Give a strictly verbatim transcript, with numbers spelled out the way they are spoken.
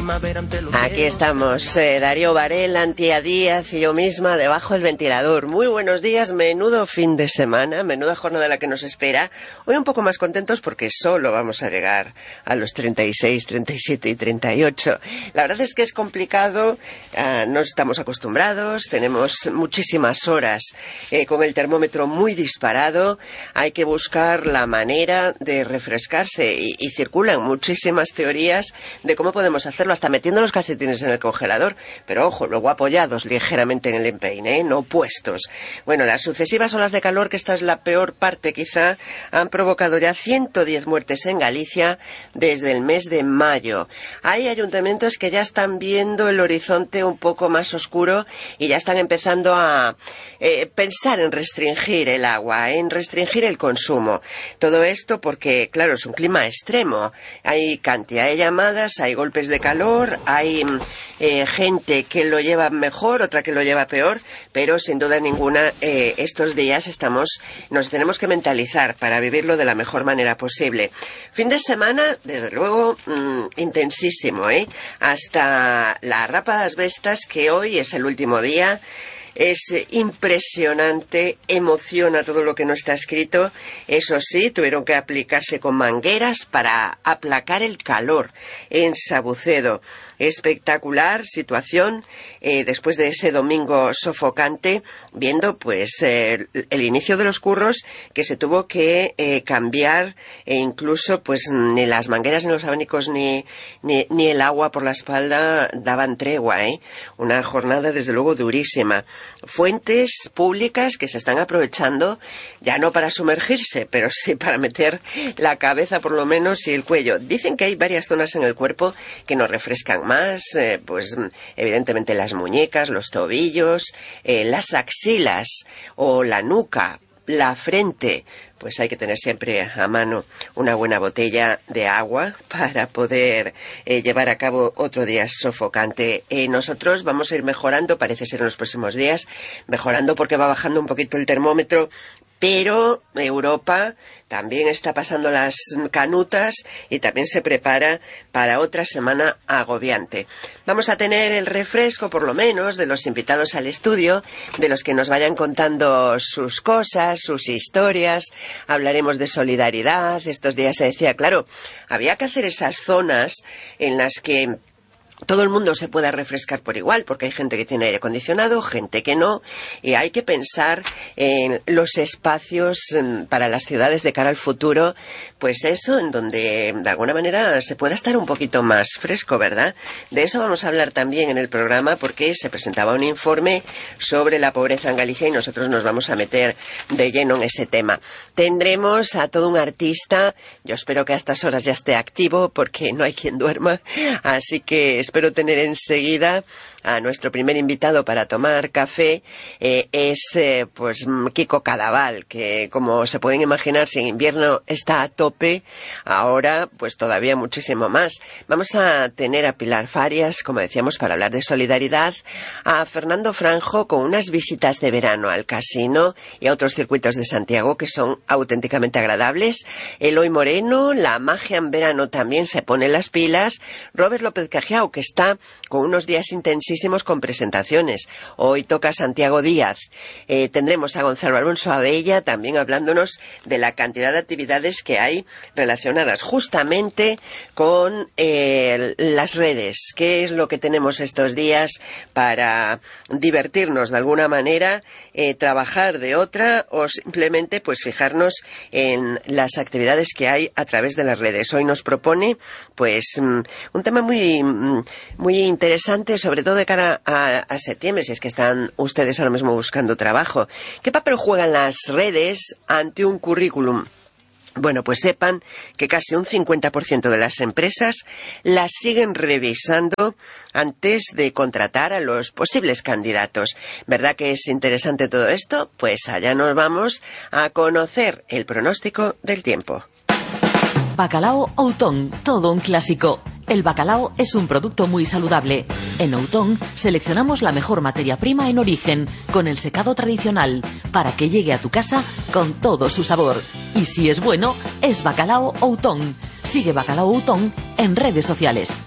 Aquí estamos, eh, Darío Varela, Antía Díaz y yo misma debajo del ventilador. Muy buenos días, menudo fin de semana, menuda jornada la que nos espera. Hoy un poco más contentos porque solo vamos a llegar a los treinta y seis, treinta y siete y treinta y ocho. La verdad es que es complicado, uh, no estamos acostumbrados, tenemos muchísimas horas eh, con el termómetro muy disparado. Hay que buscar la manera de refrescarse y, y circulan muchísimas teorías de cómo podemos hacerlo, hasta metiendo los calcetines en el congelador, pero ojo, luego apoyados ligeramente en el empeine, ¿eh? No puestos. Bueno, las sucesivas olas de calor, que esta es la peor parte quizá, han provocado ya ciento diez muertes en Galicia desde el mes de mayo. Hay ayuntamientos que ya están viendo el horizonte un poco más oscuro y ya están empezando a eh, pensar en restringir el agua, en restringir el consumo. Todo esto porque, claro, es un clima extremo. Hay cantidad de llamadas, hay golpes de calor, hay eh, gente que lo lleva mejor, otra que lo lleva peor, pero sin duda ninguna eh, estos días estamos, nos tenemos que mentalizar para vivirlo de la mejor manera posible. Fin de semana, desde luego, mmm, intensísimo, ¿eh? Hasta la Rapa das Vestas, que hoy es el último día. Es impresionante, emociona todo lo que no está escrito. Eso sí, tuvieron que aplicarse con mangueras para aplacar el calor en Sabucedo. Espectacular situación eh, después de ese domingo sofocante, viendo pues eh, el inicio de los curros, que se tuvo que eh, cambiar, e incluso pues ni las mangueras ni los abanicos ni, ni, ni el agua por la espalda daban tregua, ¿eh? Una jornada desde luego durísima. Fuentes públicas que se están aprovechando ya no para sumergirse, pero sí para meter la cabeza por lo menos y el cuello. Dicen que hay varias zonas en el cuerpo que nos refrescan más, eh, pues evidentemente las muñecas, los tobillos, eh, las axilas o la nuca, la frente. Pues hay que tener siempre a mano una buena botella de agua para poder eh, llevar a cabo otro día sofocante. Eh, nosotros vamos a ir mejorando, parece ser en los próximos días, mejorando porque va bajando un poquito el termómetro, pero Europa también está pasando las canutas y también se prepara para otra semana agobiante. Vamos a tener el refresco, por lo menos, de los invitados al estudio, de los que nos vayan contando sus cosas, sus historias. Hablaremos de solidaridad. Estos días se decía, claro, había que hacer esas zonas en las que todo el mundo se pueda refrescar por igual, porque hay gente que tiene aire acondicionado, gente que no, y hay que pensar en los espacios para las ciudades de cara al futuro, pues eso, en donde de alguna manera se pueda estar un poquito más fresco, ¿verdad? De eso vamos a hablar también en el programa, porque se presentaba un informe sobre la pobreza en Galicia y nosotros nos vamos a meter de lleno en ese tema. Tendremos a todo un artista, yo espero que a estas horas ya esté activo, porque no hay quien duerma, así que espero tener enseguida a nuestro primer invitado para tomar café. Eh, es eh, pues Kiko Cadaval, que como se pueden imaginar, si en invierno está a tope, ahora pues todavía muchísimo más. Vamos a tener a Pilar Farias, como decíamos, para hablar de solidaridad, a Fernando Franjo con unas visitas de verano al casino y a otros circuitos de Santiago que son auténticamente agradables. Eloy Moreno, la magia en verano también se pone las pilas. Robert López Cajiao, que está con unos días intensísimos con presentaciones. Hoy toca Santiago Díaz. Eh, tendremos a Gonzalo Alonso Abella también hablándonos de la cantidad de actividades que hay relacionadas justamente con eh, las redes. ¿Qué es lo que tenemos estos días para divertirnos de alguna manera, eh, trabajar de otra o simplemente pues fijarnos en las actividades que hay a través de las redes? Hoy nos propone pues un tema muy muy interesante, sobre todo de cara a, a septiembre, si es que están ustedes ahora mismo buscando trabajo. ¿Qué papel juegan las redes ante un currículum? Bueno, pues sepan que casi un cincuenta por ciento de las empresas las siguen revisando antes de contratar a los posibles candidatos. ¿Verdad que es interesante todo esto? Pues allá nos vamos a conocer el pronóstico del tiempo. Bacalao Outón, todo un clásico. El bacalao es un producto muy saludable. En Outón seleccionamos la mejor materia prima en origen, con el secado tradicional, para que llegue a tu casa con todo su sabor. Y si es bueno, es Bacalao Outón. Sigue Bacalao Outón en redes sociales.